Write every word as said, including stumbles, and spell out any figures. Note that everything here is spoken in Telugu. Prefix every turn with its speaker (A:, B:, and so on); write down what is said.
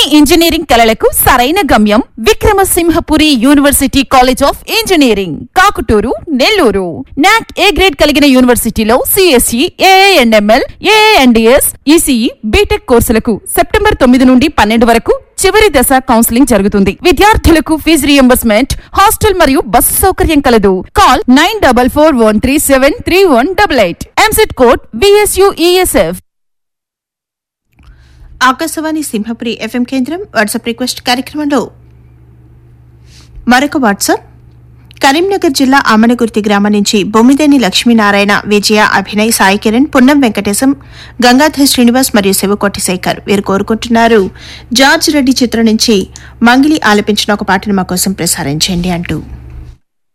A: ఇంజనీరింగ్ కళలకు సరైన గమ్యం Vikrama Simhapuri university college of engineering Kakuturu Nellore. నాక్ ఏ గ్రేడ్ కలిగిన యూనివర్సిటీలో సిఎస్ఈ, ఏఎన్ఎంఎల్, ఏఎన్డిఎస్, ఈసీఈ, బీటెక్ కోర్సులకు సెప్టెంబర్ తొమ్మిది నుండి పన్నెండు వరకు చివరి దశ కౌన్సిలింగ్ జరుగుతుంది. విద్యార్థులకు ఫీజు రియంబర్స్మెంట్, హాస్టల్ మరియు బస్సు సౌకర్యం కలదు. Call nine double four one three seven three one double eight. EAMCET code BSUESF.
B: Akashvani Simhapuri FM కేంద్రం వాట్సాప్ రిక్వెస్ట్ కార్యక్రమంలో మరొక వాట్సాప్. కరీంనగర్ జిల్లా ఆమనగుర్తి గ్రామం నుంచి బొమ్మిదేని లక్ష్మీనారాయణ, విజయ, అభినయ్, సాయి కిరణ్, పున్నం వెంకటేశం, గంగాధర్ శ్రీనివాస్ మరియు శివకోటి శేఖర్ వీరు కోరుకుంటున్నారు జార్జ్ రెడ్డి చిత్రం నుంచి మంగిలి ఆలపించిన ఒక పాటను మా కోసం ప్రసారించండి అంటూ.